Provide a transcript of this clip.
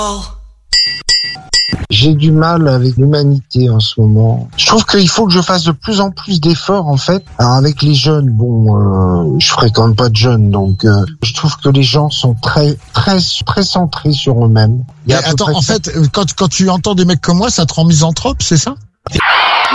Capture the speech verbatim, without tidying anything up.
J'ai du mal avec l'humanité en ce moment. Je trouve qu'il faut que je fasse de plus en plus d'efforts, en fait. Alors avec les jeunes, bon, euh, je fréquente pas de jeunes, donc euh, je trouve que les gens sont très, très, très centrés sur eux-mêmes. Mais attends, en fait, quand, quand tu entends des mecs comme moi, ça te rend misanthrope, c'est ça ?